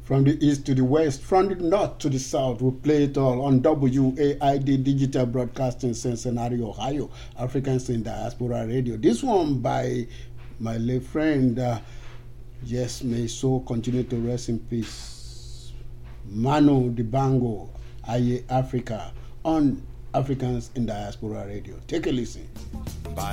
From the east to the west, from the north to the south, we play it all on WAID Digital Broadcasting, Cincinnati, Ohio, Africans in Diaspora Radio. This one by my late friend, yes, may so continue to rest in peace, Manu Dibango, Aye Africa, on Africans in Diaspora Radio. Take a listen.